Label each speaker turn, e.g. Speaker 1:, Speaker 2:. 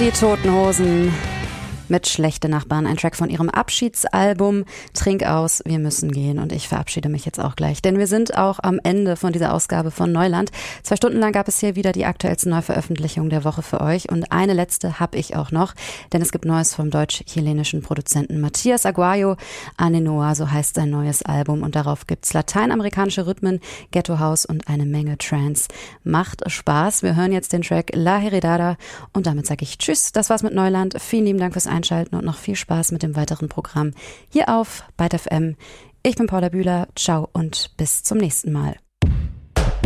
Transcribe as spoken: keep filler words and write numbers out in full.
Speaker 1: Die Toten Hosen mit Schlechte Nachbarn, ein Track von ihrem Abschiedsalbum Trink aus, wir müssen gehen. Und ich verabschiede mich jetzt auch gleich, denn wir sind auch am Ende von dieser Ausgabe von Neuland. Zwei Stunden lang gab es hier wieder die aktuellsten Neuveröffentlichungen der Woche für euch. Und eine letzte habe ich auch noch, denn es gibt Neues vom deutsch-chilenischen Produzenten Matías Aguayo. Anenoa, so heißt sein neues Album. Und darauf gibt's lateinamerikanische Rhythmen, Ghetto House und eine Menge Trance. Macht Spaß. Wir hören jetzt den Track La Heredada. Und damit sage ich Tschüss. Das war's mit Neuland. Vielen lieben Dank fürs Einschalten und noch viel Spaß mit dem weiteren Programm hier auf Byte F M. Ich bin Paula Bühler. Ciao und bis zum nächsten Mal.